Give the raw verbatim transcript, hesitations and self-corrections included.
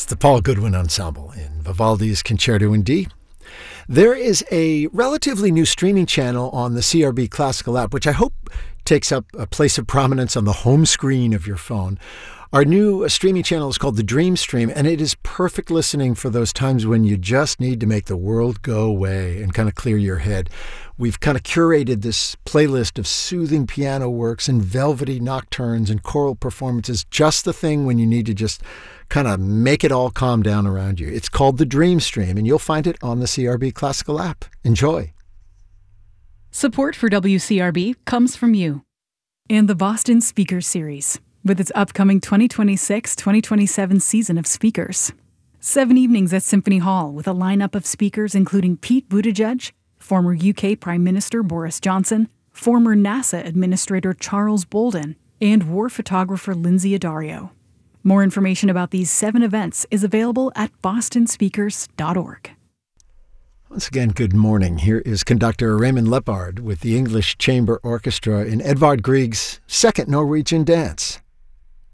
It's the Paul Goodwin Ensemble in Vivaldi's Concerto in D. There is a relatively new streaming channel on the C R B Classical app, which I hope takes up a place of prominence on the home screen of your phone. Our new streaming channel is called the Dream Stream, and it is perfect listening for those times when you just need to make the world go away and kind of clear your head. We've kind of curated this playlist of soothing piano works and velvety nocturnes and choral performances, just the thing when you need to just kind of make it all calm down around you. It's called the Dream Stream, and you'll find it on the C R B Classical app. Enjoy. Support for W C R B comes from you and the Boston Speakers Series, with its upcoming twenty twenty-six twenty twenty-seven season of speakers. Seven evenings at Symphony Hall with a lineup of speakers including Pete Buttigieg, former U K Prime Minister Boris Johnson, former NASA Administrator Charles Bolden, and war photographer Lindsay Addario. More information about these seven events is available at boston speakers dot org. Once again, good morning. Here is conductor Raymond Lepard with the English Chamber Orchestra in Edvard Grieg's Second Norwegian Dance.